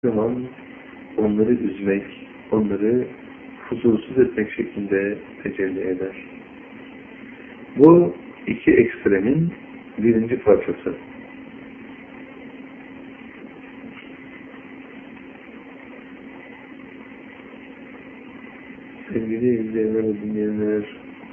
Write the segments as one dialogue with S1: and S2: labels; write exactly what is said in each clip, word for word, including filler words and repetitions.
S1: zaman onları üzmek, onları huzursuz etmek şeklinde tecelli eder. Bu iki ekstremin birinci parçası. Sevgili izleyenler ve dinleyenler,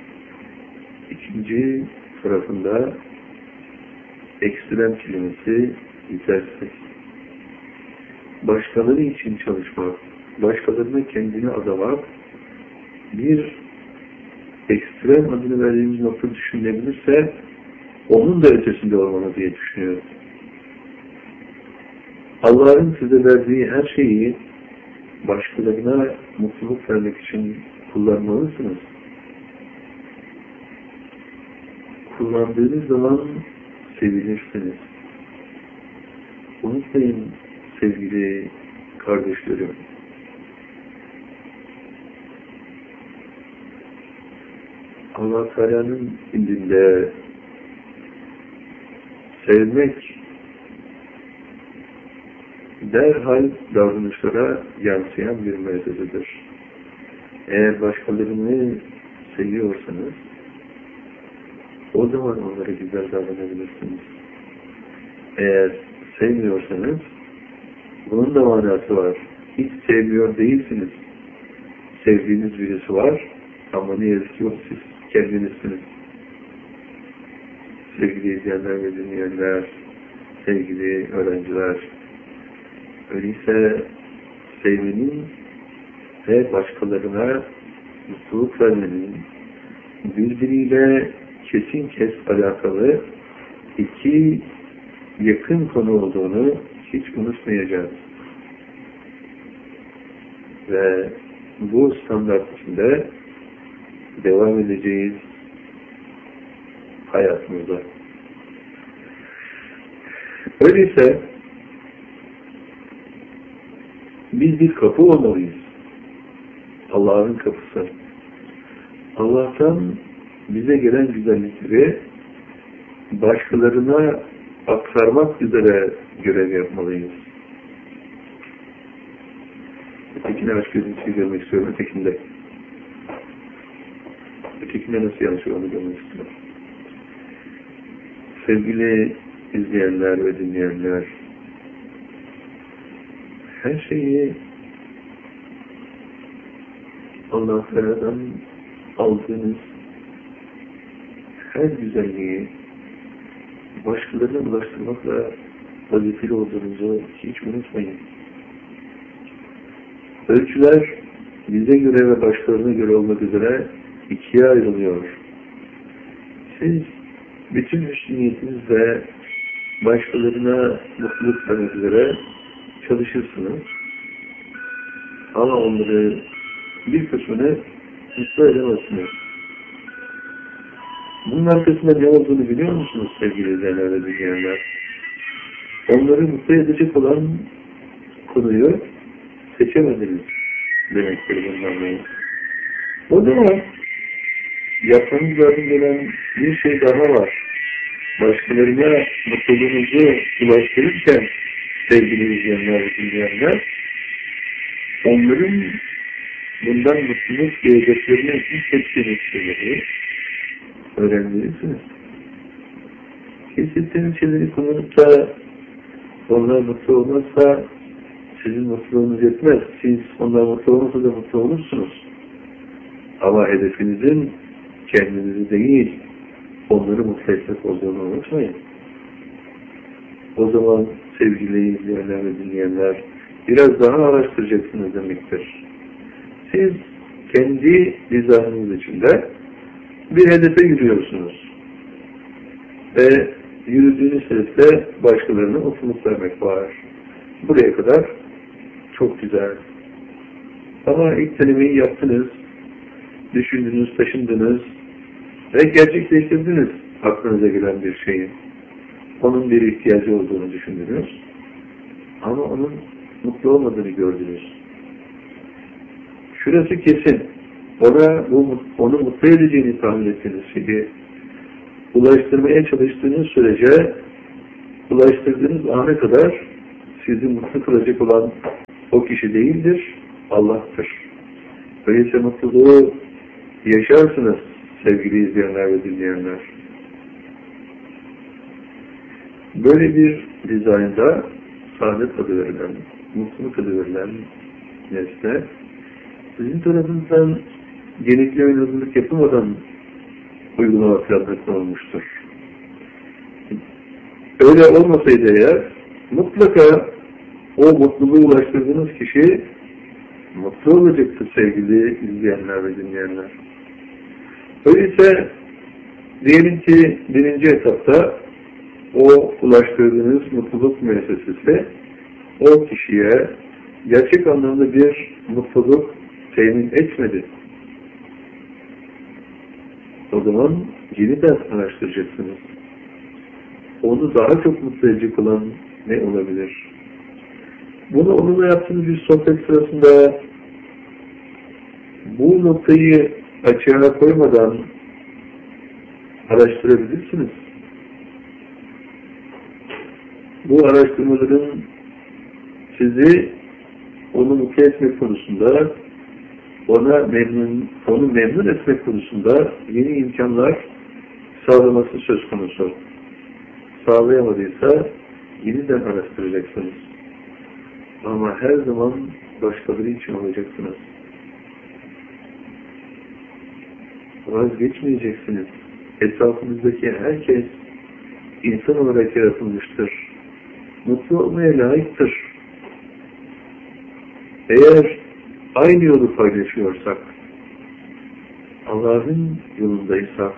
S1: ikinci tarafında ekstrem kelimesi yetersiz. Başkaları için çalışmak, başkalarına kendini adamak, bir ekstrem adını verdiğimiz nokta düşünülebilirse onun da ötesinde olmalı diye düşünüyorum. Allah'ın size verdiği her şeyi başkalarına mutluluk vermek için kullanmalısınız. Kullandığınız zaman sevilirsiniz. Unutmayın sevgili kardeşlerim. Allah Teala'nın indinde sevmek derhal davranışlara yansıyan bir mevzudur. Eğer başkalarını seviyorsanız o zaman onlara güzel davranabilirsiniz. Eğer sevmiyorsanız bunun da manası var. Hiç sevmiyor değilsiniz. Sevdiğiniz birisi var ama ne yazık ki o siz kendinizsiniz. Sevgili izleyenler ve dinleyenler, sevgili öğrenciler, öyleyse sevmenin ve başkalarına mutluluk vermenin birbiriyle kesin kes alakalı iki yakın konu olduğunu hiç unutmayacağız. Ve bu standart içinde devam edeceğiz hayatımızda. Öyleyse biz bir kapı olmalıyız. Allah'ın kapısı. Allah'tan bize gelen güzellikleri başkalarına aktarmak üzere görev yapmalıyız. Ötekine aşk gözünü görmek istiyorum, ötekinde. Ötekinde nasıl yanlış onu görmek istiyorum. Sevgili izleyenler ve dinleyenler, her şeyi Allah Teala'dan aldığınız her güzelliği başkalarına ulaştırmakla vazifeli olduğunuzu hiç unutmayın. Ölçüler bize göre ve başkalarına göre olmak üzere ikiye ayrılıyor. Siz bütün hüsniyetinizle başkalarına mutluluk vermek üzere çalışırsınız. Ama onları bir kısmını mutlu edemezsiniz. Bunun arkasında ne olduğunu biliyor musunuz sevgili izleyenler ve dinleyenler? Onları mutlu edecek olan konuyu seçemediniz demektir bundan dolayı. O zaman yapmanız lazım gelen bir şey daha var. Başkalarına mutluluğunuzu ulaştırırken sevgili izleyenler ve dinleyenler, onların bundan mutluluk diyeceklerini hissettiğiniz şeyleri öğrenmelisiniz. Hissettiğiniz şeyleri kullanıp da onlar mutlu olmazsa sizin mutluluğunuz yetmez. Siz onlar mutlu olmasa da mutlu olursunuz. Ama hedefinizin kendinizi değil, onları mutlu etmek olduğunu unutmayın. O zaman sevgili izleyenler ve dinleyenler, biraz daha araştıracaksınız demektir. Siz kendi rızanız içinde bir hedefe yürüyorsunuz. Ve yürüdüğünüz hedefte başkalarına mutluluk vermek var. Buraya kadar çok güzel. Ama ilk denemeyi yaptınız, düşündünüz, taşındınız ve gerçekleştirdiniz aklınıza gelen bir şeyi. Onun bir ihtiyacı olduğunu düşündünüz. Ama onun mutlu olmadığını gördünüz. Şurası kesin. Ona bu, onu mutlu edeceğini tahmin ettiğiniz şeyi ulaştırmaya çalıştığınız sürece ulaştırdığınız ana kadar sizi mutlu kılacak olan o kişi değildir, Allah'tır. Öyleyse mutluluğu yaşarsınız sevgili izleyenler ve dinleyenler. Böyle bir dizaynda saadet adı verilen, mutluluk adı verilen nesne sizin tarafınızdan gerekli ön hazırlık yapılmadan uygulama planına konulmuştur. Öyle olmasaydı eğer mutlaka o mutluluğu ulaştırdığınız kişi mutlu olacaktır sevgili izleyenler ve dinleyenler. Öyleyse diyelim ki birinci etapta o ulaştırdığınız mutluluk müessesesi o kişiye gerçek anlamda bir mutluluk temin etmedi. O zaman yeniden araştıracaksınız. Onu daha çok mutlu edecek olan ne olabilir? Bunu onunla yaptığınız bir sohbet sırasında bu noktayı açığa koymadan araştırabilirsiniz. Bu araştırmaların sizi onu mutlu etmek konusunda, ona memnun, onu memnun etmek konusunda yeni imkanlar sağlaması söz konusu. Sağlayamadıysa yeniden araştıracaksınız. Ama her zaman başkaları için olacaksınız. Vazgeçmeyeceksiniz. Etrafınızdaki herkes insan olarak yaratılmıştır. Mutlu olmaya layıktır. Eğer aynı yolu paylaşıyorsak, Allah'ın yolundaysak,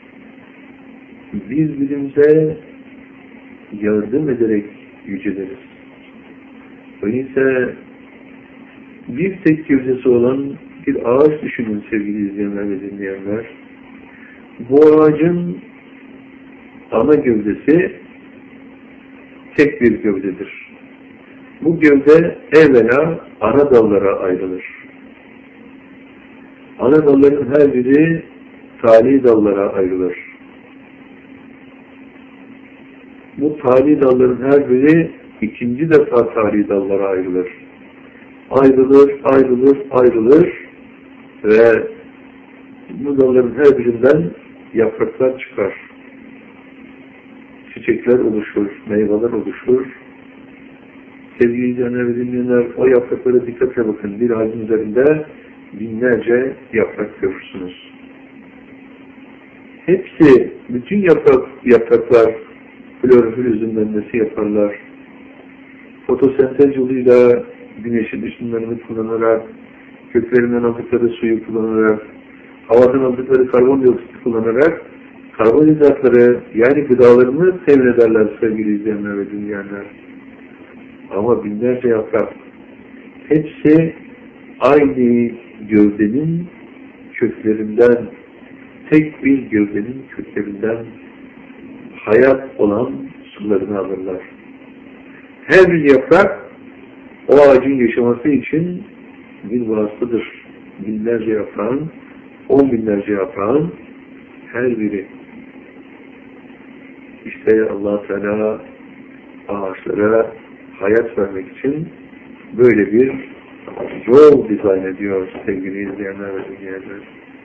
S1: birbirimize yardım ederek yüceleriz. Öyleyse bir tek gövdesi olan bir ağaç düşünün sevgili izleyenler ve dinleyenler. Bu ağacın ana gövdesi tek bir gövdedir. Bu gövde evvela ana dallara ayrılır. Ana dalların her biri tali dallara ayrılır. Bu tali dalların her biri ikinci defa tali dallara ayrılır. Ayrılır, ayrılır, ayrılır ve bu dalların her birinden yapraklar çıkar. Çiçekler oluşur, meyveler oluşur. Sevgili izleyenler ve dinleyenler, o yapraklara dikkatle bakın. Bir ağacın üzerinde binlerce yaprak görürsünüz. Hepsi, bütün yaprak, yapraklar klorofil özünlenmesi yaparlar. Fotosentez yoluyla güneşin ışınlarını kullanarak, köklerinden aldıkları suyu kullanarak, havadan aldıkları karbondioksit kullanarak karbonhidratları yani gıdalarını temin ederler sevgili izleyenler ve dinleyenler. Ama binlerce yaprak hepsi aynı gövdenin köklerinden, tek bir gövdenin köklerinden hayat olan sularını alırlar. Her bir yaprak o ağacın yaşaması için bir vasıtadır. Binlerce yaprağın, on binlerce yaprağın her biri. İşte Allah Teala ağaçlara hayat vermek için böyle bir yol dizayn ediyor sevgili izleyenler ve dinleyenler.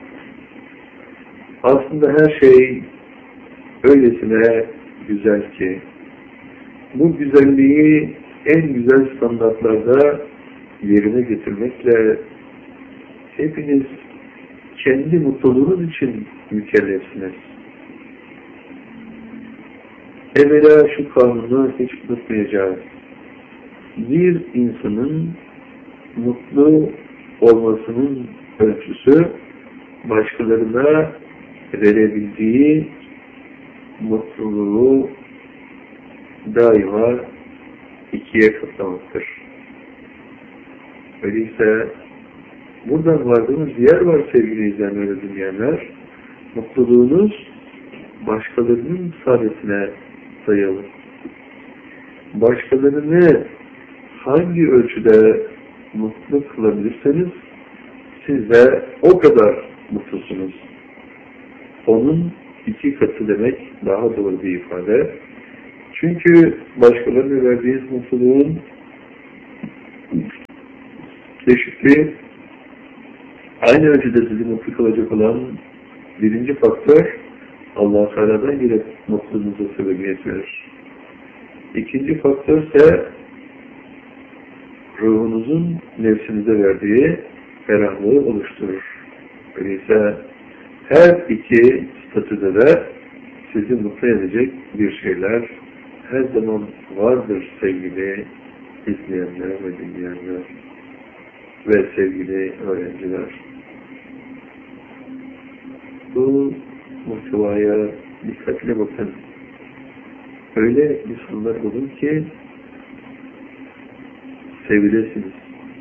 S1: Aslında her şey öylesine güzel ki bu güzelliği en güzel standartlarda yerine getirmekle hepiniz kendi mutluluğunuz için mükellefsiniz. Evvela şu kanunu hiç unutmayacağız. Bir insanın mutlu olmasının ölçüsü başkalarına verebildiği mutluluğu daima ikiye katlamaktır. Öyleyse buradan vardığımız bir yer var sevgili izleyenler ve dinleyenler. Mutluluğunuz başkalarının saadetine dayalı. Başkalarını hangi ölçüde mutlu kılabilirseniz siz de o kadar mutlusunuz. Onun iki katı demek daha doğru bir ifade. Çünkü başkalarına verdiğiniz mutluluğun Beşikli, aynı ölçüde sizi mutlu kılacak olan birinci faktör, Allah-u Teala'dan gelip mutluluğunuza sebebiyet verir. İkinci faktör ise ruhunuzun nefsinize verdiği ferahlığı oluşturur. Öyleyse her iki statüde de sizi mutlu edecek bir şeyler her zaman vardır sevgili izleyenler ve dinleyenler ve sevgili öğrenciler. Bu muhtevaya dikkatle bakın. Öyle insanlar olun ki sevilesiniz.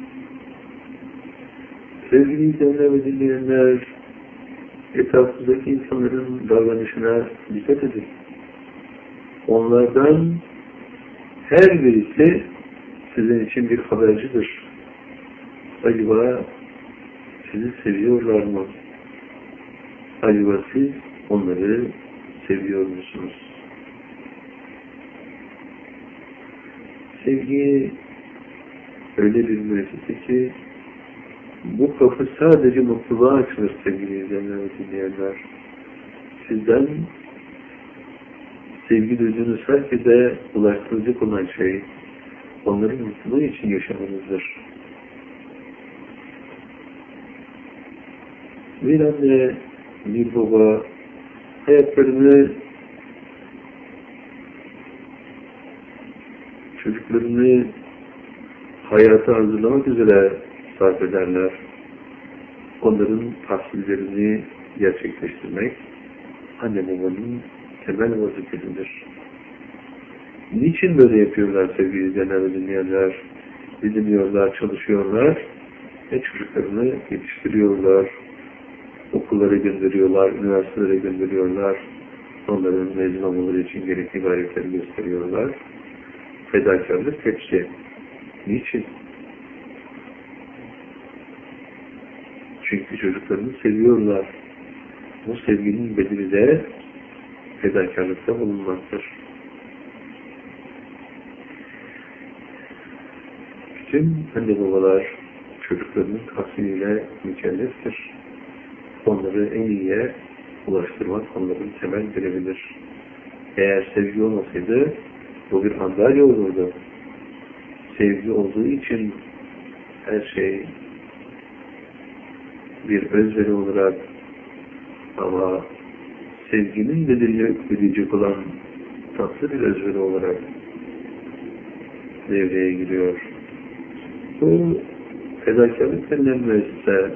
S1: Sevgili izleyenler ve dinleyenler, etrafınızdaki insanların davranışına dikkat edin. Onlardan her birisi sizin için bir habercidir. Acaba sizi seviyorlar mı? Acaba siz onları seviyor musunuz? Sevgi öyle bir müessese ki bu kapı sadece mutluluğa açılır sevgili izleyenler ve dinleyenler. Sizden sevgi duyduğunuz herkese ulaştıracak olan şey onların mutluluğu için yaşamanızdır. Bir anne, bir baba hayatlarını, çocuklarını hayata hazırlamak üzere sarf ederler. Onların tahsillerini gerçekleştirmek anne babanın temel vazifesidir. Niçin böyle yapıyorlar sevgili izleyenler ve dinleyenler? Dinliyorlar, çalışıyorlar ve çocuklarını yetiştiriyorlar. Okullara gönderiyorlar, üniversitelere gönderiyorlar. Onların mezun olmaları için gerekli gayretleri gösteriyorlar. Fedakarlık hepsi. Niçin? Çünkü çocuklarını seviyorlar. Bu sevginin bedeli de fedakarlıkta bulunmaktır. Bütün anne babalar çocuklarının tahsiliyle mükelleftir. Onları en iyiye ulaştırmak onların temel görevidir. Eğer sevgi olmasaydı bu bir andalya olurdu. Sevgi olduğu için her şey bir özveri olarak, ama sevginin bedelini ödeyecek olan tatlı bir özveri olarak devreye giriyor. Bu fedakarlık denilen müessese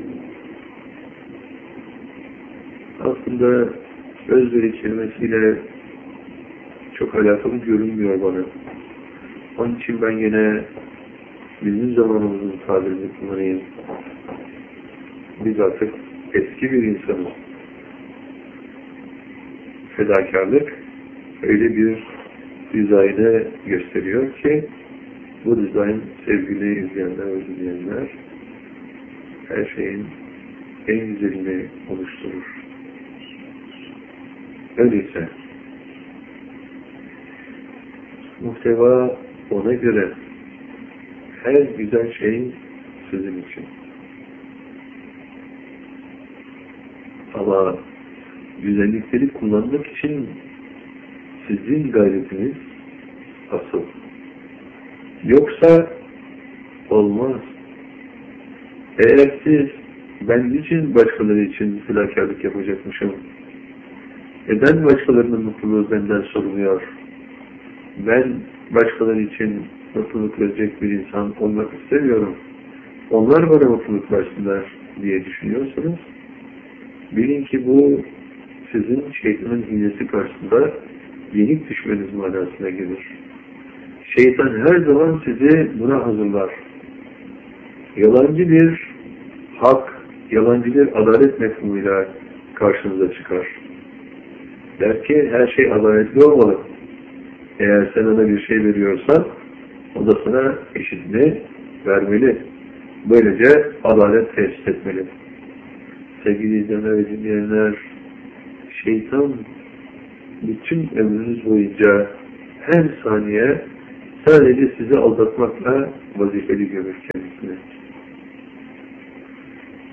S1: aslında özveri kelimesiyle çok alakalı görünmüyor bana. Onun için ben yine bizim zamanımızın tabirini kullanayım. Biz artık eski bir insanız. Fedakarlık öyle bir dizaynı gösteriyor ki bu dizayn sevgili izleyenler ve dinleyenler her şeyin en güzelini oluşturur. Öyleyse muhteva ona göre her güzel şey sizin için. Ama güzellikleri kullanmak için sizin gayretiniz asıl. Yoksa olmaz. Eğer siz ben için başkaları için fedakarlık yapacakmışım, neden başkalarının mutluluğu benden soruluyor? Ben başkaları için mutluluk verecek bir insan olmak istemiyorum. Onlar bana mutluluk versinler diye düşünüyorsanız, bilin ki bu sizin şeytanın hilesi karşısında yenik düşmeniz manasına gelir. Şeytan her zaman sizi buna hazırlar. Yalancı bir hak, yalancı bir adalet mefhumuyla karşınıza çıkar. Der ki her şey adaletli olmalı. Eğer sen ona bir şey veriyorsan o da sana eşitini vermeli. Böylece adalet tesis etmeli. Sevgili izleyenler ve dinleyenler, şeytan bütün ömrünüz boyunca her saniye sadece sizi aldatmakla vazifeli görür kendisini.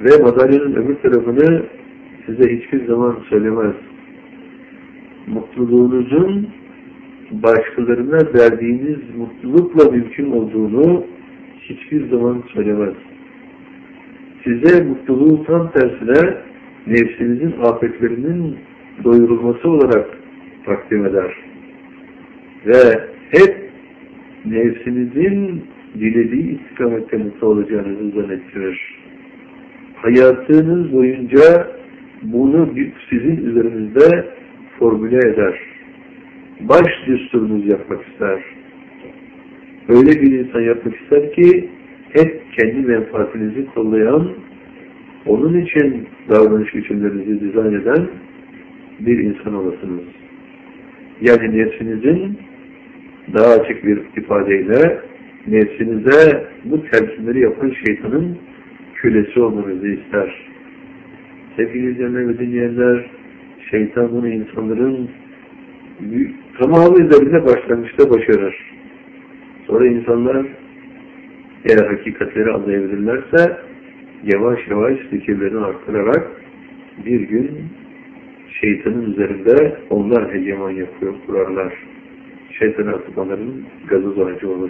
S1: Ve madalyonun öbür tarafını size hiçbir zaman söylemez. Mutluluğunuzun başkalarına verdiğiniz mutlulukla mümkün olduğunu hiçbir zaman söylemez. Size mutluluğu tam tersine nefsinizin afetlerinin doyurulması olarak takdim eder. Ve hep nefsinizin dilediği istikamette mutlu olacağınızı zannettirir. Hayatınız boyunca bunu sizin üzerinizde formüle eder. Baş düsturunuz yapmak ister. Öyle bir insan yapmak ister ki hep kendi menfaatinizi kollayan, onun için davranış biçimlerinizi dizayn eden bir insan olasınız. Yani nefsinizin daha açık bir ifadeyle nefsinize bu telkinleri yapan şeytanın kölesi olmanızı ister. Sevgili izleyenler ve dinleyenler, şeytan bunu insanların tamamı üzerinde başlangıçta başarır. Sonra insanlar eğer hakikatleri anlayabilirlerse yavaş yavaş fikirlerini arttırarak bir gün şeytanın üzerinde onlar hegeman yapıyor, kurarlar. Şeytan artık onların gazoz ağacı olur.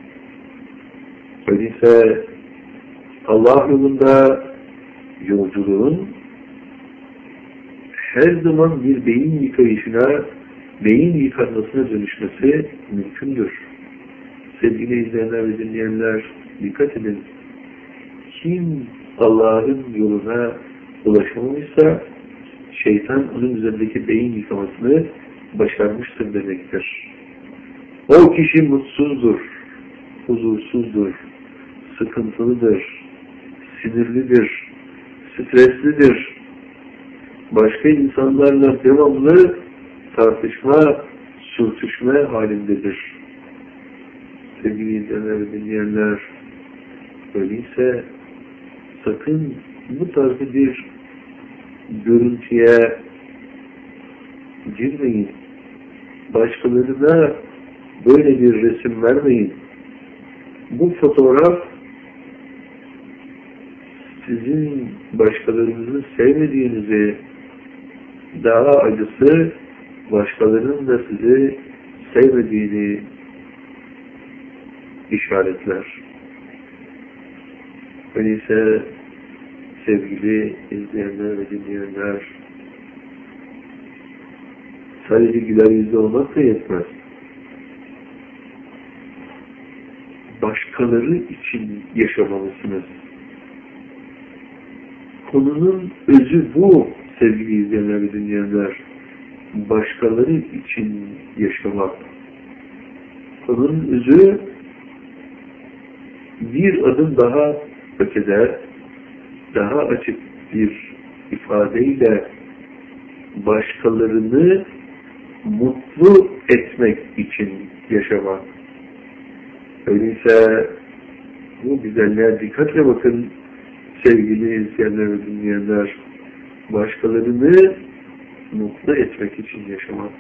S1: Öyleyse Allah yolunda yolculuğun her zaman bir beyin yıkayışına, beyin yıkanmasına dönüşmesi mümkündür. Sevgili izleyenler ve dinleyenler, dikkat edin. Kim Allah'ın yoluna ulaşamamışsa şeytan onun üzerindeki beyin yıkamasını başarmıştır demektir. O kişi mutsuzdur, huzursuzdur, sıkıntılıdır, sinirlidir, streslidir. Başka insanlarla devamlı tartışma, sürtüşme halindedir. Sevgili izleyenler ve dinleyenler, öyleyse sakın bu tarz bir görüntüye girmeyin. Başkalarına böyle bir resim vermeyin. Bu fotoğraf sizin başkalarınızı sevmediğinizi, daha acısı başkalarının da sizi sevmediğini işaretler. Öyleyse sevgili izleyenler ve dinleyenler, sadece güler yüzlü olmak da yetmez. Başkaları için yaşamalısınız. Konunun özü bu sevgili izleyenler ve dinleyenler. Başkaları için yaşamak. Konunun özü bir adım daha ötede, daha açık bir ifadeyle başkalarını mutlu etmek için yaşamak. Öyleyse bu güzelliğe dikkatle bakın sevgili izleyenler ve dinleyenler. Başkalarını mutlu etmek için yaşamak.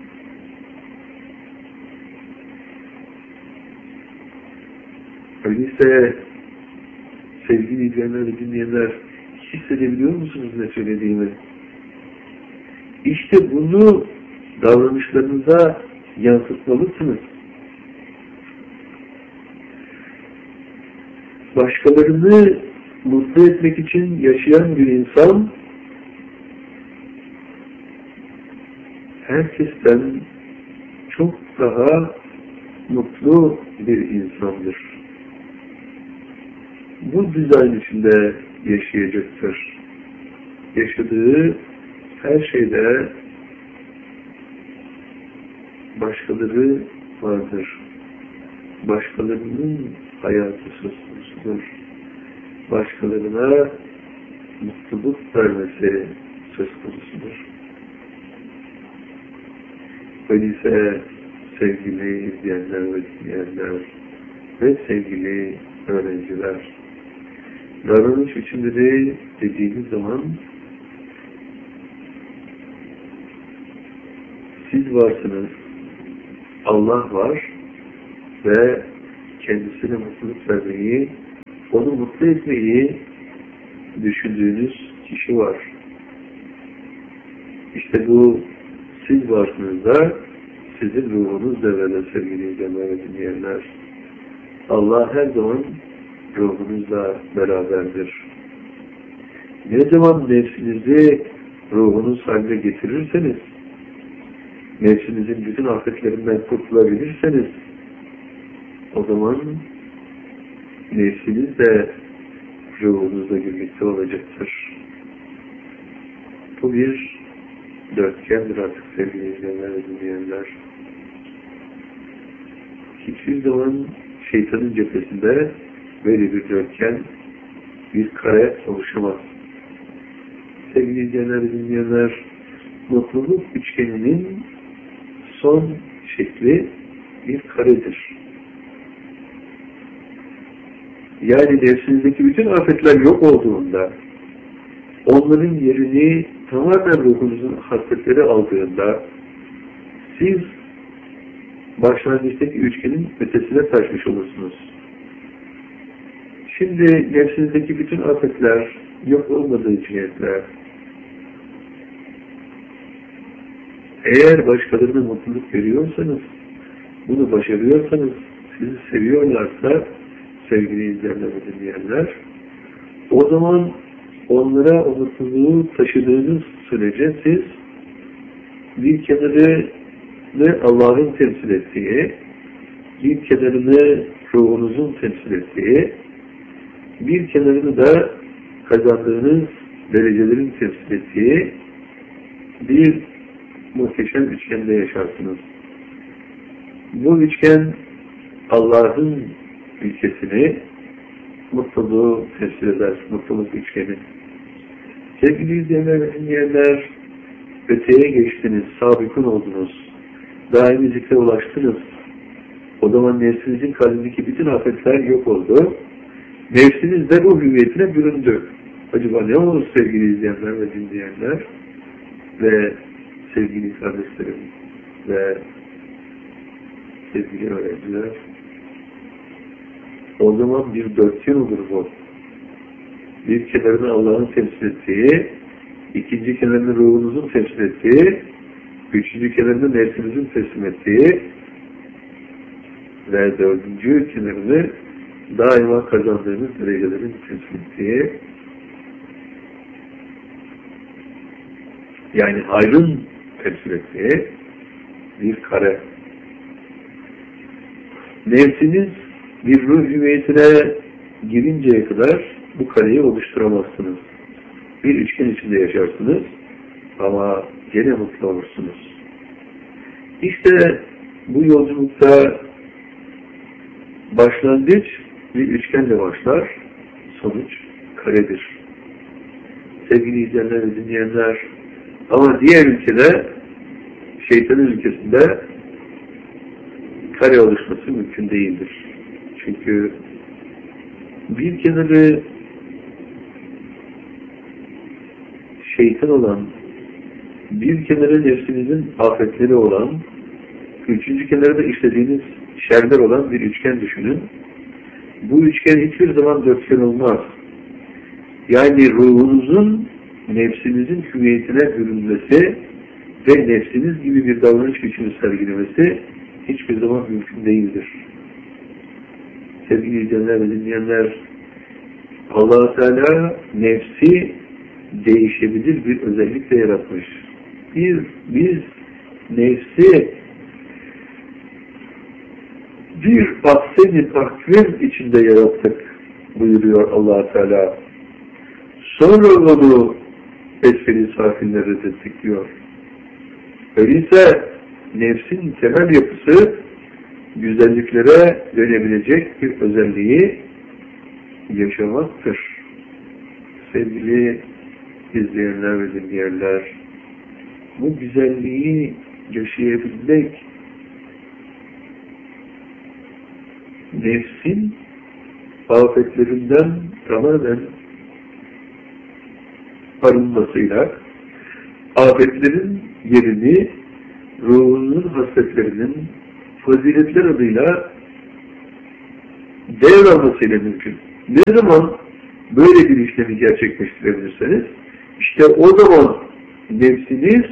S1: Öyleyse sevgili izleyenler ve dinleyenler, hissedebiliyor musunuz ne söylediğimi? İşte bunu davranışlarınıza yansıtmalısınız. Başkalarını mutlu etmek için yaşayan bir insan herkesten çok daha mutlu bir insandır. Bu dizayn içinde yaşayacaktır. Yaşadığı her şeyde başkaları vardır. Başkalarının hayatı söz konusudur. Başkalarına mutluluk vermesi söz konusudur. Öyleyse sevgili izleyenler ve dinleyenler ve sevgili öğrenciler, davranış biçimleri dediğimiz zaman siz varsınız, Allah var ve kendisine mutluluk vermeyi, onu mutlu etmeyi düşündüğünüz kişi var. İşte bu siz varsınız da sizin ruhunuz devrede sevgili izleyenler ve dinleyenler. Allah her zaman ruhunuzla beraberdir. Ne zaman nefsinizi ruhunuz haline getirirseniz, nefsinizin bütün afetlerinden kurtulabilirseniz, o zaman nefsiniz de ruhunuzla birlikte olacaktır. Bu bir dörtgendir artık sevgili izleyenler ve dinleyenler. Hiçbir zaman şeytanın cephesinde böyle bir dörtgen, bir kare oluşamaz. Sevgili izleyenler ve dinleyenler, mutluluk üçgeninin son şekli bir karedir. Yani nefsinizdeki bütün afetler yok olduğunda, onların yerini tamamen ruhunuzun hasretleri aldığında, siz başlangıçtaki üçgenin ötesine taşmış olursunuz. Şimdi nefsinizdeki bütün afetler, yok olmadığı cihetler, eğer başkalarına mutluluk veriyorsanız, bunu başarıyorsanız, sizi seviyorlarsa, sevgili izleyenler ve dinleyenler, o zaman onlara o mutluluğu taşıdığınız sürece siz bir kenarını Allah'ın temsil ettiği, bir kenarını ruhunuzun temsil ettiği, bir kenarını da kazandığınız derecelerin temsil ettiği bir muhteşem üçgende yaşarsınız. Bu üçgen Allah'ın ülkesini, mutluluğu temsil eder, mutluluk üçgeni. Sevgili izleyenler ve dinleyenler, öteye geçtiniz, sabıkın oldunuz, daimi zikre ulaştınız. O zaman nefsinizin kalbindeki bütün afetler yok oldu. Nefsiniz de bu hüviyetine büründü. Acaba ne olur sevgili izleyenler ve dinleyenler ve sevgili kardeşlerim ve sevgili öğrenciler? O zaman bir dörtgen olur bu. Bir kenarını Allah'ın temsil ettiği, ikinci kenarını ruhunuzun temsil ettiği, üçüncü kenarını nefsinizin teslim ettiği ve dördüncü kenarını daima kazandığınız derecelerin temsil ettiği, yani hayrın temsil ettiği bir kare. Nefsiniz bir ruh hüviyetine girinceye kadar bu kareyi oluşturamazsınız. Bir üçgen içinde yaşarsınız ama gene mutlu olursunuz. İşte bu yolculukta başlangıç bir üçgenle başlar, sonuç karedir. Sevgili izleyenler ve dinleyenler, ama diğer ülkede, şeytanın ülkesinde kare oluşması mümkün değildir. Çünkü bir kenarı şeytan olan, bir kenarı nefsinizin afetleri olan, üçüncü kenarı da işlediğiniz şerler olan bir üçgen düşünün. Bu üçgen hiçbir zaman dörtgen olmaz. Yani ruhunuzun nefsinizin hüviyetine bürünmesi ve nefsiniz gibi bir davranış biçimi sergilemesi hiçbir zaman mümkün değildir. Sevgili izleyenler ve dinleyenler, Allah-u Teala nefsi değişebilir bir özellikle yaratmış. Bir, biz nefsi bir ahsen-i takvim içinde yarattık buyuruyor Allah-u Teala. Sonra onu esfel-i safinlere reddettik diyor. Öyleyse nefsin temel yapısı güzelliklere dönebilecek bir özelliği yaşamaktır. Sevgili izleyenler ve dinleyenler, bu güzelliği yaşayabilmek nefsin afetlerinden tamamen arınmasıyla afetlerin yerini ruhunun hasletlerinin faziletler adıyla devralmasıyla mümkün. Ne zaman böyle bir işlemi gerçekleştirebilirseniz, işte o zaman nefsiniz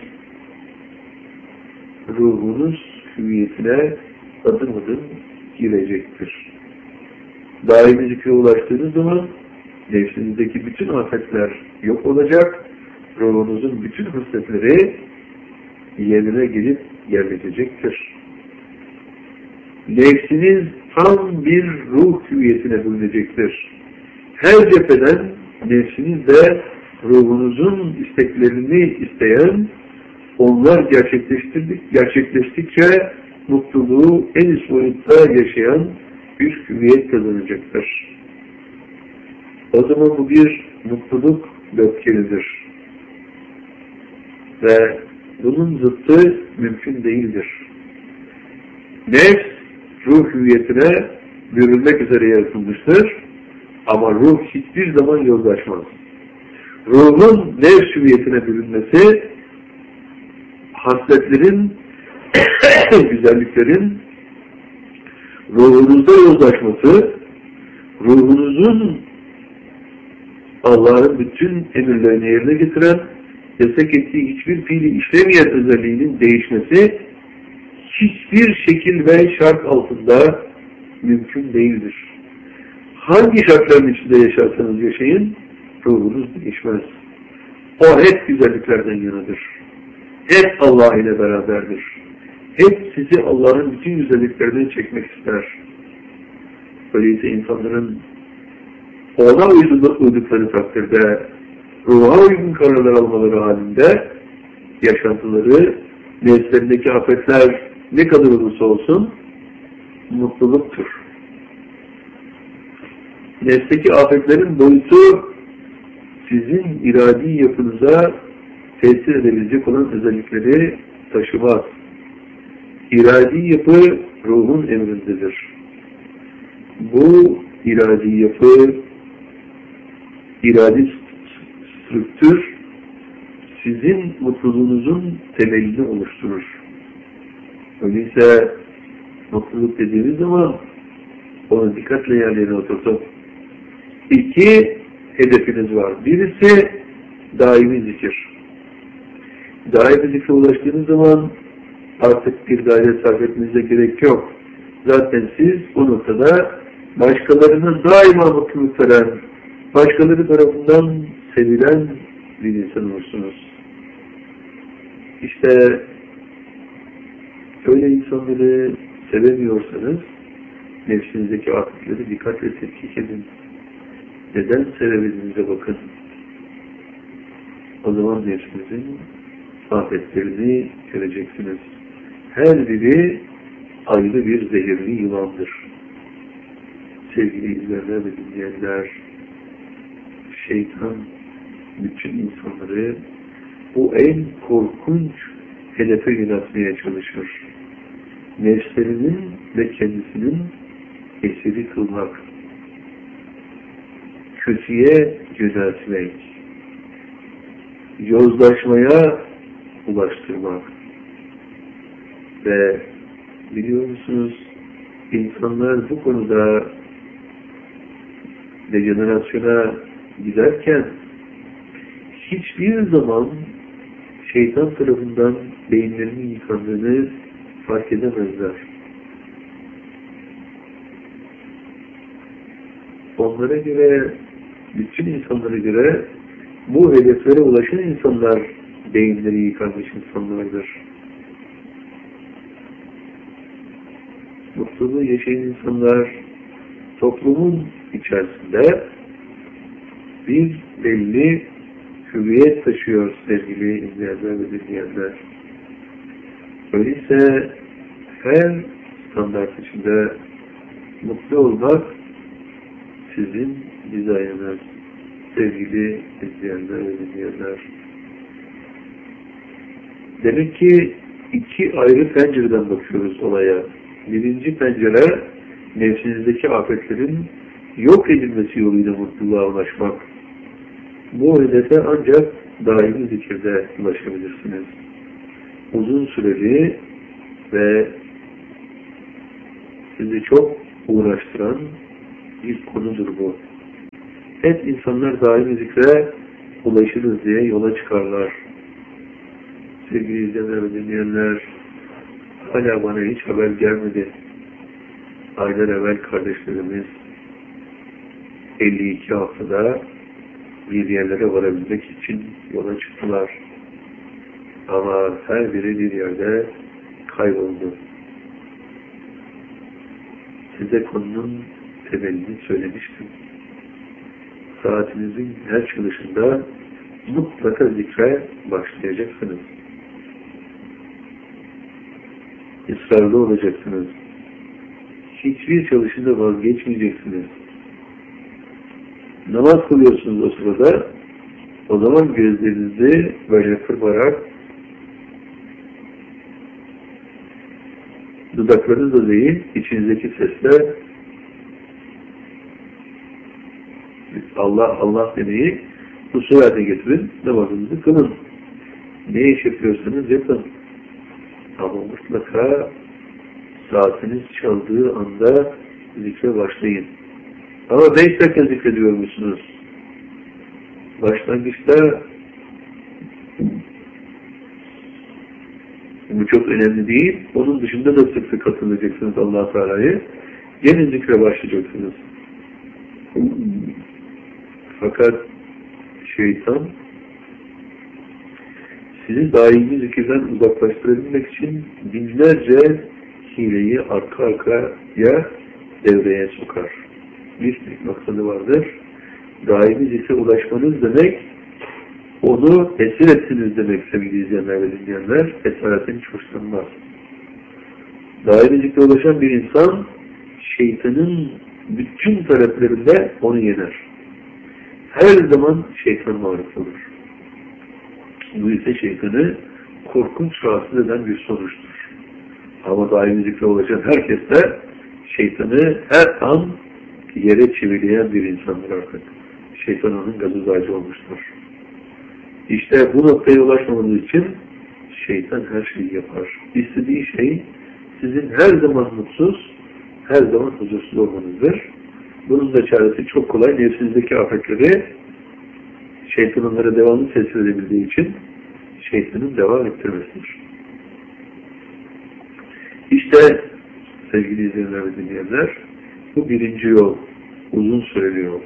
S1: ruhunuz hüviyetine adım adım girecektir. Daimi zikre ulaştığınız zaman nefsinizdeki bütün afetler yok olacak, ruhunuzun bütün hısletleri yerine gelip yerleşecektir. Nefsiniz tam bir ruh hüviyetine bürünecektir. Her cepheden nefsiniz de ruhunuzun isteklerini isteyen, onlar gerçekleştirdik, gerçekleştikçe mutluluğu en üst boyutta yaşayan bir hüviyet kazanacaktır. O zaman bu bir mutluluk dörtgenidir. Ve bunun zıttı mümkün değildir. Nefs, ruh hüviyetine bürünmek üzere yaratılmıştır. Ama ruh hiçbir zaman yozlaşmaz. Ruhun nefs hüviyetine bürünmesi, hasletlerin, güzelliklerin ruhunuzda yozlaşması, ruhunuzun Allah'ın bütün emirlerini yerine getiren, yasak ettiği hiçbir fiili işlemeyen özelliğinin değişmesi hiçbir şekil ve şart altında mümkün değildir. Hangi şartların içinde yaşarsanız yaşayın, ruhunuz değişmez. O hep güzelliklerden yanadır. Hep Allah ile beraberdir. Hep sizi Allah'ın bütün güzelliklerine çekmek ister. Öyleyse insanların ona uydukları takdirde, ruha uygun kararlar almaları halinde yaşantıları, nefslerindeki afetler ne kadar olursa olsun mutluluktur. Nefsteki afetlerin boyutu sizin iradi yapınıza tesir edebilecek olan özellikleri taşımaz. İradi yapı ruhun emrindedir. Bu iradi yapı, iradi strüktür sizin mutluluğunuzun temelini oluşturur. Öyleyse mutluluk dediğimiz zaman onu dikkatle yerlerine oturtup iki hedefiniz var. Birisi daimi zikir. Daimi zikre ulaştığınız zaman artık bir gayret sarf etmenize gerek yok. Zaten siz o noktada başkalarına daima mutluluk veren, başkaları tarafından sevilen bir insan olursunuz. İşte öyle insanları sevemiyorsanız nefsinizdeki afetleri dikkatle tetkik edin. Neden sevemediğinize bakın. O zaman nefsinizin afetlerini göreceksiniz. Her biri ayrı bir zehirli yılandır. Sevgili izleyenler ve dinleyenler, şeytan bütün insanları bu en korkunç hedefe yöneltmeye çalışır. Nefslerinin ve kendisinin esiri kılmak, kötüye yöneltmek, yozlaşmaya ulaştırmak ve biliyor musunuz, insanlar bu konuda dejenerasyona giderken hiçbir zaman şeytan tarafından beyinlerinin yıkandığını fark edemezler. Onlara göre, bütün insanlara göre bu hedeflere ulaşan insanlar beyinleri yıkanmış insanlardır. Mutluluğu yaşayan insanlar toplumun içerisinde bir belli hüviyet taşıyor sevgili izleyenler ve dinleyenler. Öyleyse her standart içinde mutlu olmak sizin dizaynınız sevgili izleyenler ve dinleyenler. Demek ki iki ayrı pencereden bakıyoruz olaya. Birinci pencere nefsinizdeki afetlerin yok edilmesi yoluyla mutluluğa ulaşmak. Bu hedefe ancak daimi zikirde ulaşabilirsiniz. Uzun süreli ve sizi çok uğraştıran bir konudur bu. hep insanlar daimi zikre ulaşırız diye yola çıkarlar. Sevgili izleyenler ve dinleyenler, hala bana hiç haber gelmedi. Aylar evvel kardeşlerimiz elli iki haftada bir yerlere varabilmek için yola çıktılar. Ama her biri bir yerde kayboldu. Size konunun temelini söylemiştim. Saatinizin her çalışında mutlaka zikre başlayacaksınız. Israrlı olacaksınız. Hiçbir çalışında vazgeçmeyeceksiniz. Namaz kılıyorsunuz o sırada, o zaman gözlerinizi böyle kırparak, dudaklarınızla değil, içinizdeki sesle Allah Allah demeyi bu surete getirin, namazınızı kılın. Ne iş yapıyorsanız yapın. Ama mutlaka saatiniz çaldığı anda zikre başlayın. Ama beş dakika zikrediyor musunuz? Başlangıçta bu çok önemli değil. Onun dışında da sık sık hatırlayacaksınız Allah-u Teala'yı. Yine zikre başlayacaksınız. Fakat şeytan sizi daimi zikirden uzaklaştırabilmek için binlerce hileyi arka arkaya devreye sokar. Bir tek maksadı vardır. Daimi zikre ulaşmanız demek, onu esir etsiniz demek sevgili izleyenler ve dinleyenler. Esaretten hiç hoşlanmaz. Daimi zikre ulaşan bir insan, şeytanın bütün taleplerinde onu yener. Her zaman şeytan maruf olur. Bu ise şeytanı korkunç rahatsız eden bir sonuçtur. Ama daimi zikre ulaşan herkes de şeytanı her an yere çevireyen bir insandır artık. Şeytan onun gazozacı olmuştur. İşte bu noktaya ulaşmamız için şeytan her şeyi yapar. İstediği şey sizin her zaman mutsuz, her zaman huzursuz olmanızdır. Bunun da çaresi çok kolay. Nefsinizdeki afetleri şeytan onlara devamlı tesir edebildiği için şeytanın devam ettirmesidir. İşte sevgili izleyenler ve dinleyenler, bu birinci yol. Uzun süreli yol.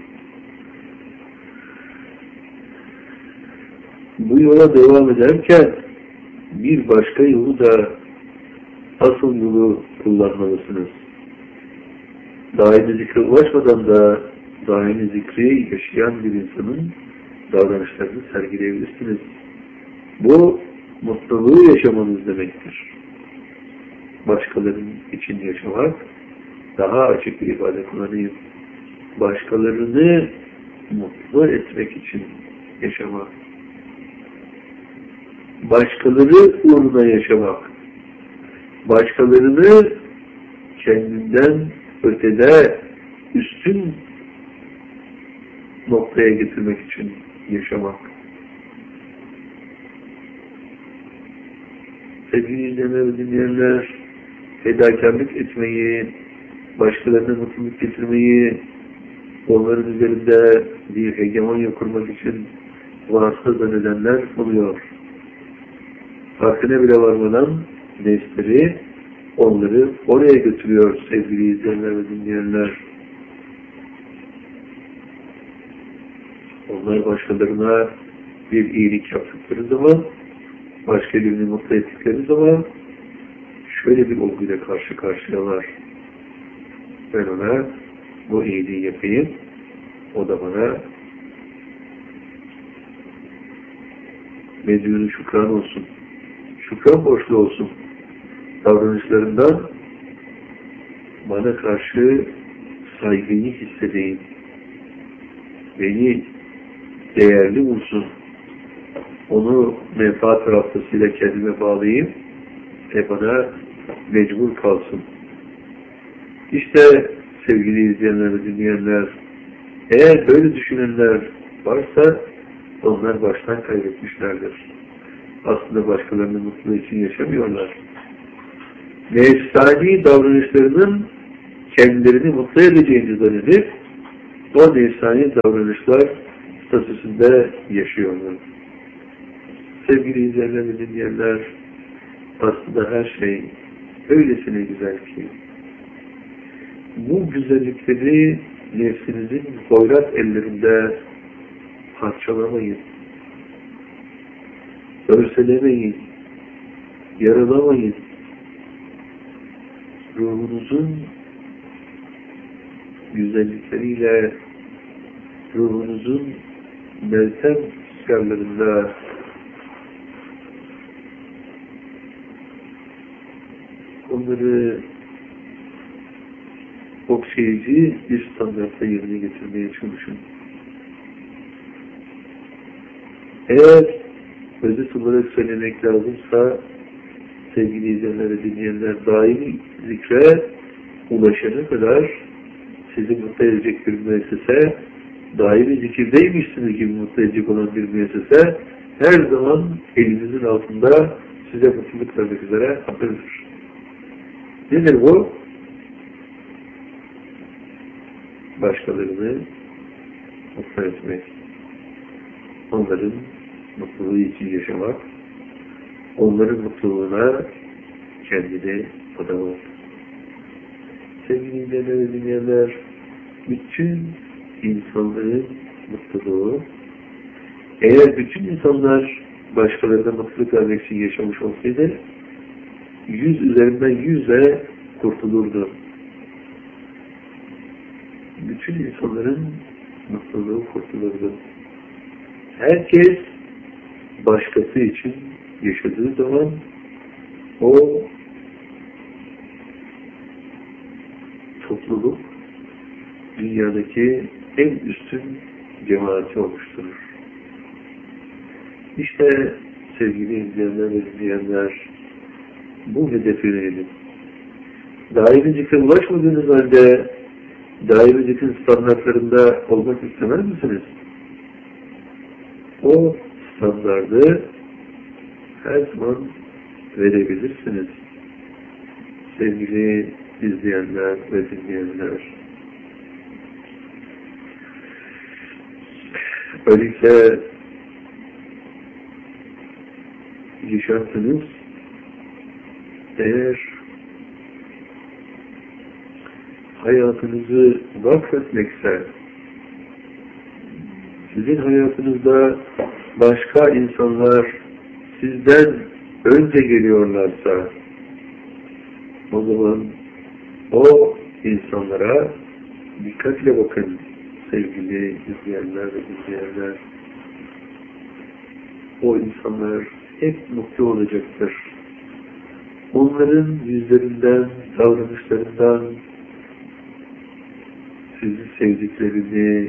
S1: Bu yola devam ederken bir başka yolu da asıl yolu kullanmalısınız. Daimi zikre ulaşmadan da daimi zikri yaşayan bir insanın davranışlarını sergileyebilirsiniz. Bu mutluluğu yaşamanız demektir. Başkalarının için yaşamak, daha açık bir ifade kullanayım. Başkalarını mutlu etmek için yaşamak. Başkaları uğruna yaşamak. Başkalarını kendinden ötede üstün noktaya getirmek için yaşamak. Sevgili izleyenler ve dinleyenler, fedakarlık etmeyi, başkalarına mutluluk getirmeyi, onların üzerinde bir hegemonya kurmak için vasıta zannedenler oluyor. Farkına bile varmadan nefsleri onları oraya götürüyor sevgili izleyenler ve dinleyenler. Onlar başkalarına bir iyilik yaptıkları zaman, başka birini mutlu ettikleri zaman şöyle bir olguyla karşı karşıyalar. Ben ona bu iyiliği yapayım, o da bana medyunu şükran olsun. Şükran borçlu olsun. Davranışlarından bana karşı saygıyı hissedeyim. Beni değerli bulsun. Onu menfaat raftasıyla kendime bağlayayım ve bana mecbur kalsın. İşte sevgili izleyenler ve dinleyenler, eğer böyle düşünenler varsa onlar baştan kaybetmişlerdir. Aslında başkalarının mutluluğu için yaşamıyorlar. Nefsani davranışlarının kendilerini mutlu edeceğini zannedip o nefsani davranışlar statüsünde yaşıyorlar. Sevgili izleyenler ve dinleyenler, aslında her şey öylesine güzel ki, bu güzellikleri nefsinizin hoyrat ellerinde parçalamayın, örselemeyin, yaralamayın. Ruhunuzun güzellikleriyle, ruhunuzun meltem rüzgarlarında onları okşayıcı bir standartta yerine getirmeye çalışın. Eğer özet olarak söylemek lazımsa, sevgili izleyenler ve dinleyenler, daimi zikre ulaşana kadar sizi mutlu edecek bir müessese, daimi zikirdeymişsiniz gibi mutlu edecek olan bir müessese, her zaman elinizin altında size mutluluk vermek üzere hazırdır. Nedir bu? Başkalarını mutlu etmek. Onların mutluluğu için yaşamak. Onların mutluluğuna kendini adamak. Sevgili izleyenler ve dinleyenler, bütün insanların mutluluğu, eğer bütün insanlar başkalarına mutluluk vermek için yaşamış olsaydı, yüz üzerinden yüze kurtulurdu. Bütün insanların mutluluğu kurtulurdu. Herkes başkası için yaşadığı zaman o topluluk dünyadaki en üstün cemaati oluşturur. İşte sevgili izleyenler ve izleyenler, bu hedefe yönelim. Daimi zikre ulaşmadığınız halde daimi zikrin standartlarında olmak istemez misiniz? O standardı her zaman verebilirsiniz. Sevgili izleyenler ve dinleyenler. Öyleyse yaşantınız eğer hayatınızı vakfetmekse, sizin hayatınızda başka insanlar sizden önce geliyorlarsa, o zaman o insanlara dikkatle bakın sevgili izleyenler ve izleyenler. O insanlar hep mutlu olacaktır. Onların yüzlerinden, davranışlarından sizi sevdiklerini,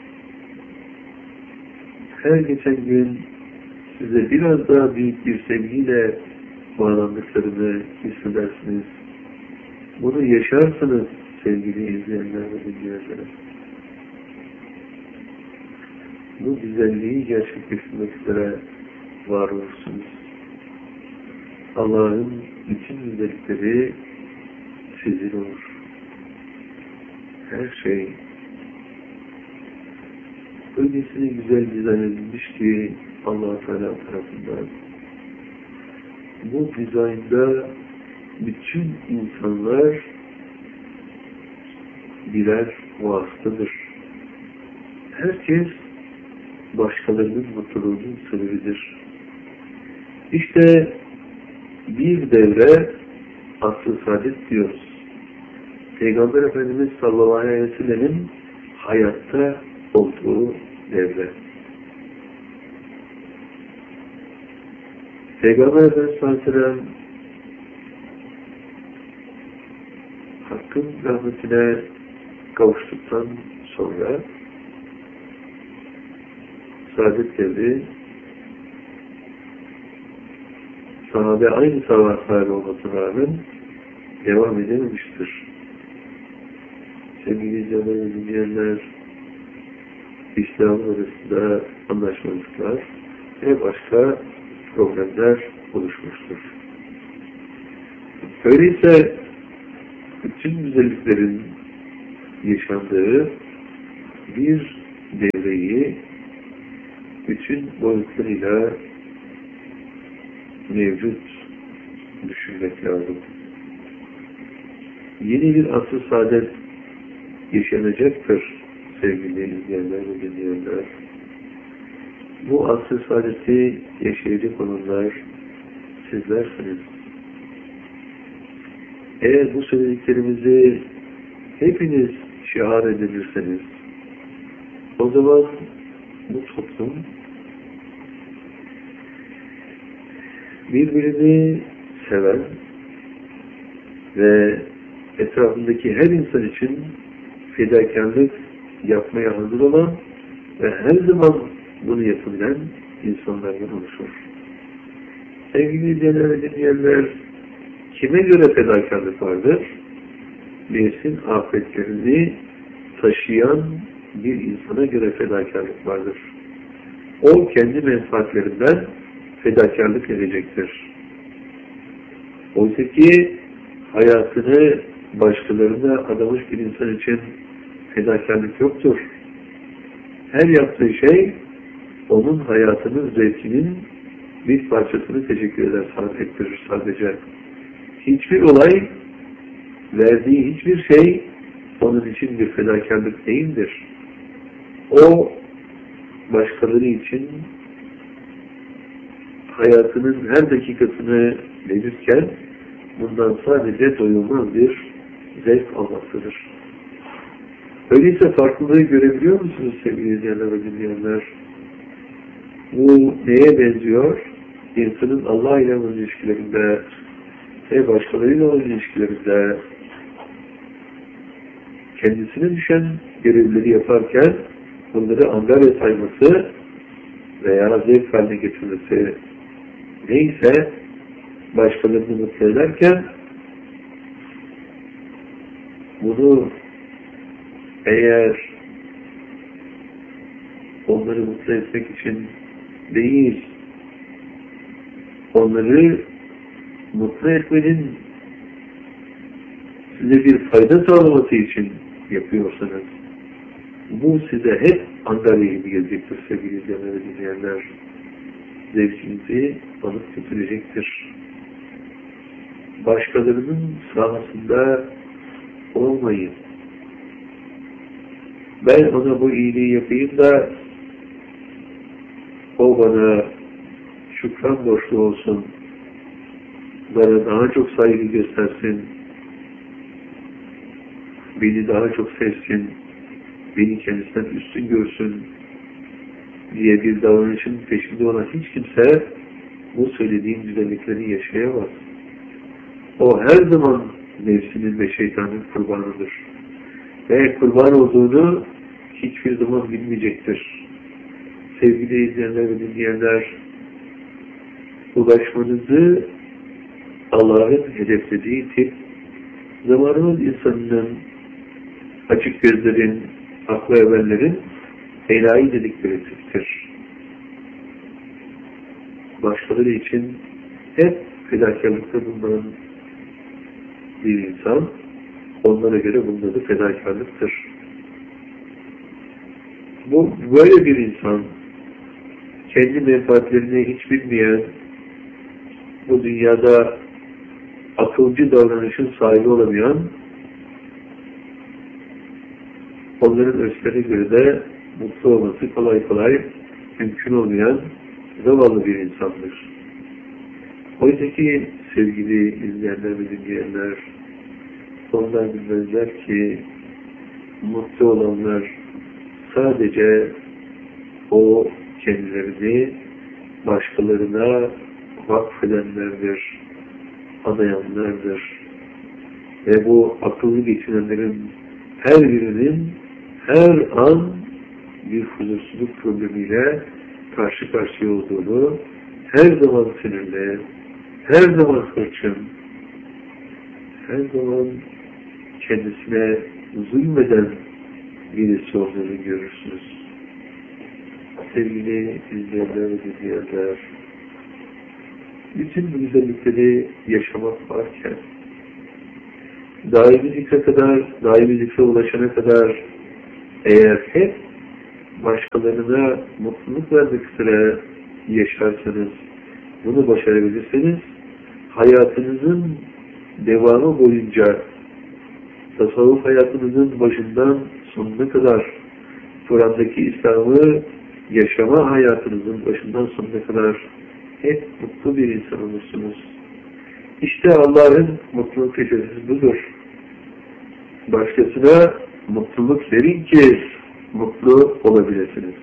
S1: her geçen gün size biraz daha büyük bir sevgiyle bağlandıklarını hissedersiniz. Bunu yaşarsınız sevgili izleyenler ve dinleyenler. Bu güzelliği gerçekleştirmek üzere var olursunuz. Allah'ın bütün güzellikleri sizin olur. Her şey öylesine güzel dizayn edilmiş ki Allah-u Teala tarafından. Bu dizaynda bütün insanlar birer vasıtadır. Herkes başkalarının mutluluğunun sebebidir. İşte bir devre asr-ı saadet diyoruz. Peygamber Efendimiz sallallahu aleyhi ve sellem'in hayatta olduğu devre. Peygamber Efendimiz sallallahu aleyhi ve sellem Hakk'ın rahmetine kavuştuktan sonra saadet devri sahabe aynı sahabe olmasına rağmen devam edememiştir. Sevgili izleyenler ve dinleyenler, İslam'ın arasında anlaşmazlıklar ve başka problemler oluşmuştur. Öyleyse bütün güzelliklerin yaşandığı, bir devreyi bütün boyutlarıyla mevcut düşünmek lazım. Yeni bir asr-ı saadet yaşanacaktır sevgili izleyenler ve dinleyenler. Bu asr-ı saadeti yaşayacak olanlar sizlersiniz. Eğer bu söylediklerimizi hepiniz şiar edilirseniz, o zaman bu toplum birbirini seven ve etrafındaki her insan için fedakarlık yapmaya hazır olan ve her zaman bunu yapabilen insanlardan oluşur. Sevgili izleyenler ve dinleyenler, kime göre fedakarlık vardır? Nefsin afetlerini taşıyan bir insana göre fedakarlık vardır. O kendi menfaatlerinden fedakarlık edecektir. Oysa ki hayatını başkalarına adamış bir insan için fedakarlık yoktur. Her yaptığı şey onun hayatının zevkinin bir parçasını teşekkür eder, sarf ettirir sadece. Hiçbir olay, verdiği hiçbir şey onun için bir fedakarlık değildir. O başkaları için hayatının her dakikasını verirken bundan sadece doyulmaz bir zevk almaktadır. Öyleyse farklılığı görebiliyor musunuz sevgili izleyenler ve dinleyenler? Bu neye benziyor? İnsanın Allah ile olan ilişkilerinde ve başkalarıyla olan ilişkilerinde kendisine düşen görevleri yaparken bunları angarya sayması veya zevk haline getirmesi neyse başkalarını mutlu ederken bunu eğer onları mutlu etmek için değil, onları mutlu etmenin size bir fayda sağlaması için yapıyorsanız, bu size hep angarya gibi gelecektir sevgili izleyenler ve dinleyenler. Zevkinizi alıp götürecektir. Başkalarının sahasında olmayın. Ben ona bu iyiliği yapayım da o bana şükran borçlu olsun, bana daha çok saygı göstersin, beni daha çok sevsin, beni kendisinden üstün görsün diye bir davranışın peşinde olan hiç kimse bu söylediğim güzellikleri yaşayamaz. O her zaman nefsinin ve şeytanın kurbanıdır. Ve kurban olduğunu hiçbir zaman bilmeyecektir. Sevgili izleyenler ve dinleyenler, ulaşmanızı Allah'ın hedeflediği tip, zamanımız insanının, açık gözlerin, aklı evvellerin enayi dedikleri tiptir. Başkaları için hep fedakarlıkta bulunan bir insan, onlara göre bunun adı fedakarlıktır. Bu böyle bir insan, kendi menfaatlerini hiç bilmeyen, bu dünyada akılcı davranışın sahibi olamayan, onların ölçülerine göre de mutlu olması kolay kolay mümkün olmayan zavallı bir insandır. Oysa ki sevgili izleyenler ve dinleyenler, onlar bilmezler ki mutlu olanlar sadece o kendilerini başkalarına vakfedenlerdir, adayanlardır. Ve bu akıllı geçinenlerin her birinin her an bir huzursuzluk problemiyle karşı karşıya olduğunu, her zaman sinirli, her zaman hırçın, her zaman kendisine zulmeden birisi olduğunu görürsünüz. Sevgili izleyenler ve dinleyenler, bütün bu güzellikleri yaşamak varken, daimi zikre kadar, daimi zikre ulaşana kadar Eğer hep başkalarına mutluluk vermek üzere yaşarsanız, bunu başarabilirseniz, hayatınızın devamı boyunca, tasavvuf hayatınızın başından sonuna kadar, Kur'an'daki İslam'ı yaşama hayatınızın başından sonuna kadar hep mutlu bir insan olursunuz. İşte Allah'ın mutluluk tecelisi budur. Başkasına mutluluk verin ki mutlu olabilirsiniz.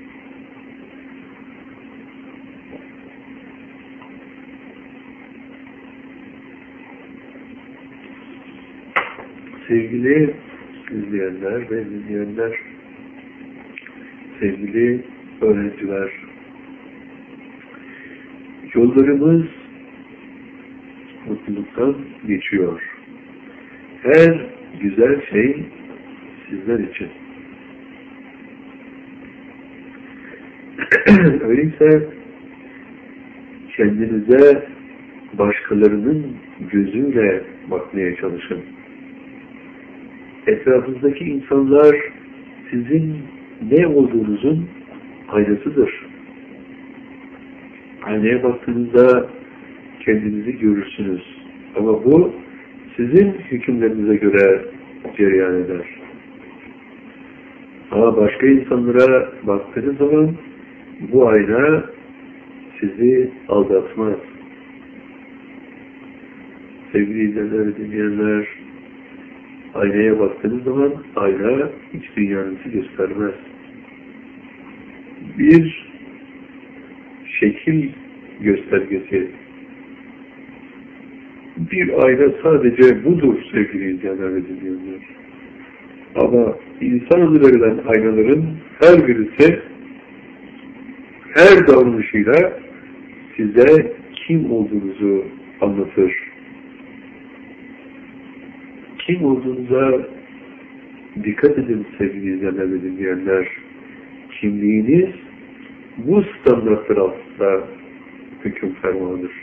S1: Sevgili izleyenler ve dinleyenler, sevgili öğrenciler, yollarımız mutluluktan geçiyor. Her güzel şey sizler için. Öyleyse kendinize başkalarının gözüyle bakmaya çalışın. Etrafınızdaki insanlar sizin ne olduğunuzun aynasıdır. Aynaya baktığınızda kendinizi görürsünüz. Ama bu sizin hükümlerinize göre cereyan eder. Ama başka insanlara baktığınız zaman bu ayna sizi aldatmaz. Sevgili izleyenler ve dinleyenler, aynaya baktığınız zaman ayna iç dünyanızı göstermez. Bir şekil göstergesi. Bir ayna sadece budur sevgili izleyenler ve dinleyenler. Ama insan adı verilen aynaların her birisi her davranışıyla size kim olduğunuzu anlatır. Kim olduğunuza dikkat edin sevgili izleyenler ve dinleyenler. Kimliğiniz bu standartlar altında hüküm fermanıdır.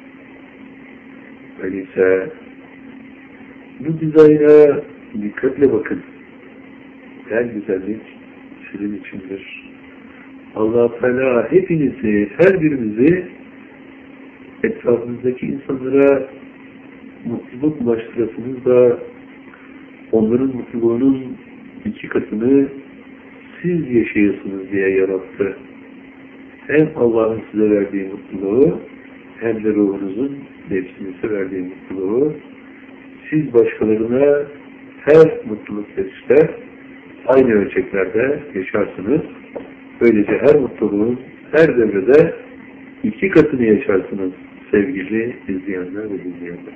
S1: Öyleyse bu dizayna dikkatle bakın. Her güzellik sizin içindir. Allah-u Teala hepinizi, her birimizi etrafınızdaki insanlara mutluluk ulaştırasınız da onların mutluluğunun iki katını siz yaşayasınız diye yarattı. Hem Allah'ın size verdiği mutluluğu hem de ruhunuzun nefsinize verdiği mutluluğu siz başkalarına her mutluluk verişte aynı ölçeklerde yaşarsınız. Böylece her mutluluğun her devrede iki katını yaşarsınız sevgili izleyenler ve dinleyenler.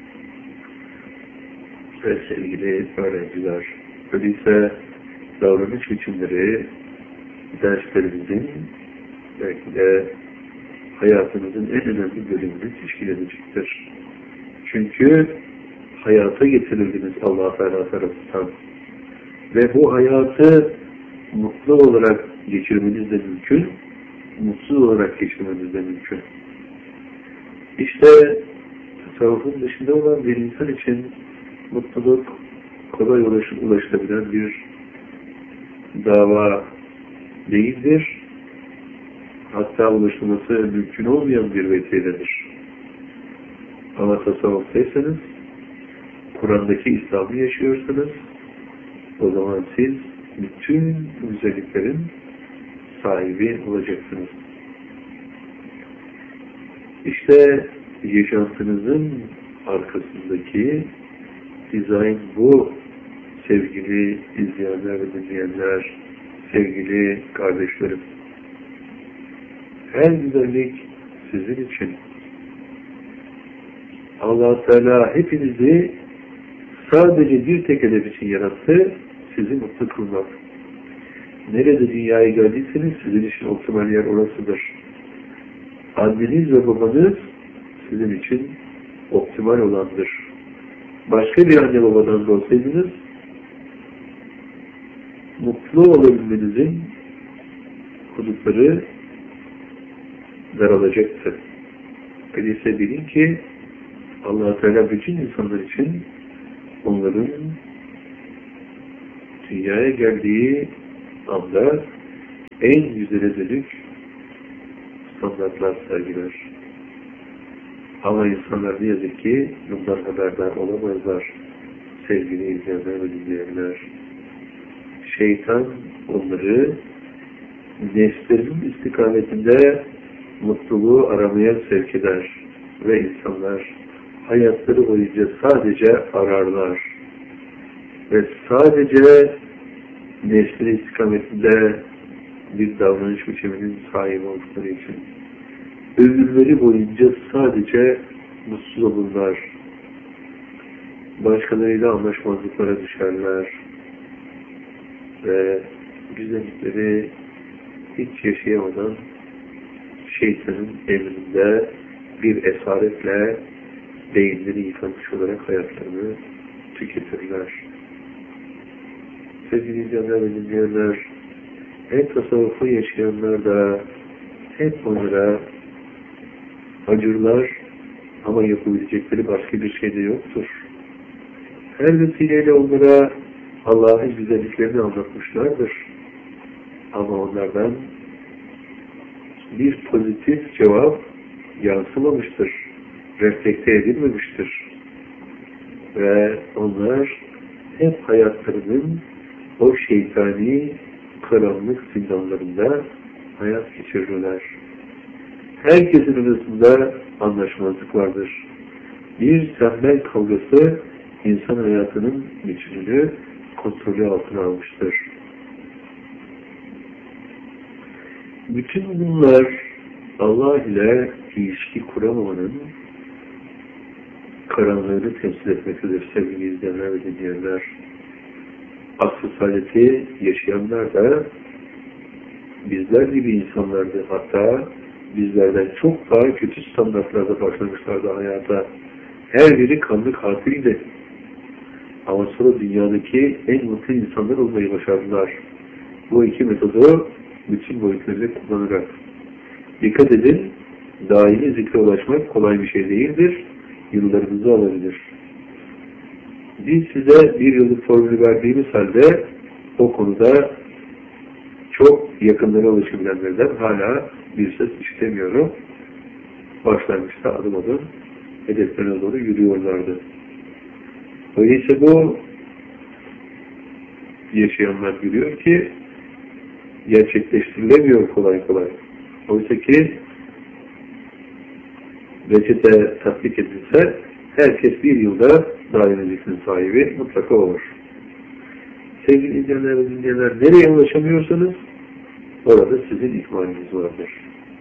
S1: Ve sevgili öğrenciler, öyleyse davranış biçimleri derslerimizin belki de hayatınızın en önemli bölümünü teşkil edecektir. Çünkü hayata getirildiniz Allah-u Teala tarafından. Ve bu hayatı mutlu olarak geçirmeniz de mümkün, mutsuz olarak geçirmeniz de mümkün. İşte tasavvufun dışında olan bir insan için mutluluk kolay ulaşılabilen bir dava değildir. Hatta ulaşılması mümkün olmayan bir vesiledir. Ama tasavvuftaysanız, Kur'an'daki İslam'ı yaşıyorsanız, o zaman siz bütün güzelliklerin sahibi olacaksınız. İşte yaşantınızın arkasındaki dizayn bu sevgili izleyenler ve dinleyenler, sevgili kardeşlerim. Her güzellik sizin için. Allah-u Teala hepinizi sadece bir tek hedef için yarattı, sizi mutlu kılmak. Nerede dünyaya geldiyseniz sizin için optimal yer orasıdır. Anneniz ve babanız sizin için optimal olandır. Başka bir anne babadan da olsaydınız, mutlu olabilmenizin hudutları daralacaktır. Öyleyse bilin ki Allah-u Teala bütün insanlar için onların dünyaya geldiği anda en güzele dönük standartlar sergiler. Ama insanlar ne yazık ki bundan haberdar olamazlar. Sevgili izleyenler ve dinleyenler. Şeytan onları nefslerinin istikametinde mutluluğu aramaya sevk eder. Ve insanlar hayatları boyunca sadece ararlar. Ve sadece nefsinin istikametinde bir davranış biçiminin sahibi oldukları için ömürleri boyunca sadece mutsuz olurlar. Başkalarıyla anlaşmazlıklara düşerler. Ve güzellikleri hiç yaşayamadan şeytanın emrinde bir esaretle beyinleri yıkanmış olarak hayatlarını tüketirler. Sevgili izleyenler ve dinleyenler, hem tasavvufu yaşayanlar da hep onlara acırlar ama yapabilecekleri başka bir şey de yoktur. Her vesileyle onlara Allah'ın güzelliklerini anlatmışlardır. Ama onlardan bir pozitif cevap yansımamıştır, reflekte edilmemiştir. Ve onlar hep hayatlarının o şeytani karanlık zindanlarında hayat geçirirler. Herkesin arasında anlaşmazlık vardır. Bir tembel kavgası insan hayatının bütününü kontrolü altına almıştır. Bütün bunlar Allah ile ilişki kuramamanın karanlığını temsil etmektedir sevgili izleyenler ve dinleyenler. Asr-ı saadeti yaşayanlar da bizler gibi insanlardı. Hatta bizlerden çok daha kötü standartlarda başlamışlardı hayata. Her biri kanlı katildi. Ama sonra dünyadaki en mutlu insanlar olmayı başardılar. Bu iki metodu bütün boyutlarıyla kullanarak. Dikkat edin, daimi zikre ulaşmak kolay bir şey değildir. Yıllarınızı alabilir. Biz size bir yıllık formülü verdiğimiz halde o konuda çok yakınlara ulaşabilenlerden hala bir ses işitemiyorum. Başlangıçta adım adım hedeflerine doğru yürüyorlardı. Öyleyse bu yaşayanlar görüyor ki gerçekleştirilemiyor kolay kolay. Oysa ki reçete tatbik edilse herkes bir yılda dairecisin sahibi mutlaka olur. Sevgili izleyenler ve dinleyenler, nereye ulaşamıyorsanız orada sizin ihmaliniz vardır.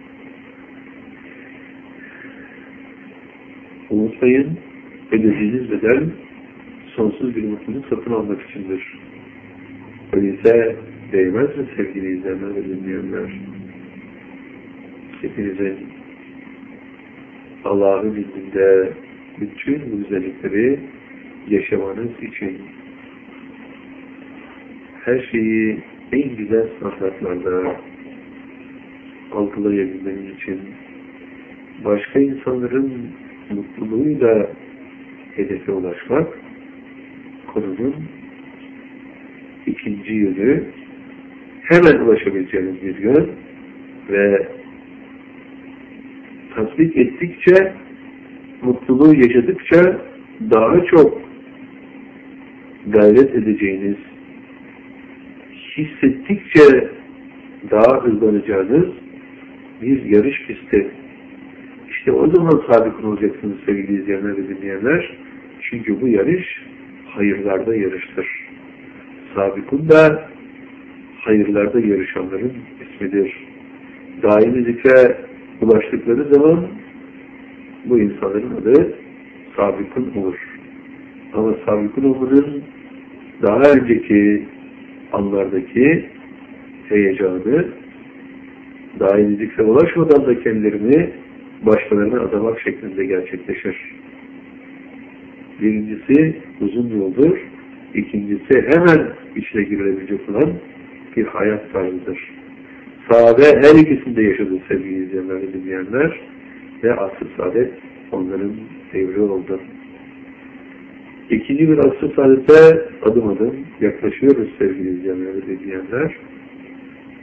S1: Unutmayın, ödediğiniz bedel sonsuz bir mutluluk satın almak içindir. Öyleyse değmez mi sevgili izleyenler ve dinleyenler? Hepinizin Allah'ın izniyle bütün bu güzellikleri yaşamanız için her şeyi en güzel standartlarda algılayabilmeniz için başka insanların mutluluğuyla hedefe ulaşmak konunun ikinci yönü, hemen ulaşabileceğiniz bir yön ve tasdik ettikçe, mutluluğu yaşadıkça daha çok gayret edeceğiniz, hissettikçe daha hızlanacağınız bir yarış pisti. İşte o zaman sabıkın olacaksınız sevgili izleyenler ve dinleyenler. Çünkü bu yarış hayırlarda yarıştır. Sabıkun da hayırlarda yarışanların ismidir. Daimi zikre ulaştıkları zaman bu insanların adı sabıkun olur. Ama sabıkun olmanın daha önceki anlardaki heyecanı daimi zikre ulaşmadan da kendilerini başkalarına adamak şeklinde gerçekleşir. Birincisi uzun yoldur. İkincisi hemen içine girilebilecek olan bir hayat tarzıdır. Sahabe her ikisinde yaşadı sevgili izleyenler ve dinleyenler ve asr-ı saadet onların devri oldu. İkinci bir asr saadete adım adım yaklaşıyoruz sevgili izleyenler ve dinleyenler.